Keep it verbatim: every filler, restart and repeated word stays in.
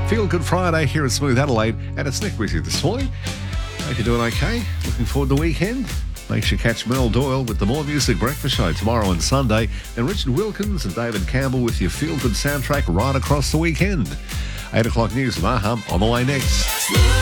Feel Good Friday here at Smooth Adelaide, and it's Nick with you this morning. Hope you're doing okay. Looking forward to the weekend. Make sure you catch Mel Doyle with the More Music Breakfast Show tomorrow and Sunday, and Richard Wilkins and David Campbell with your Feel Good soundtrack right across the weekend. eight o'clock news with Aham on the way next.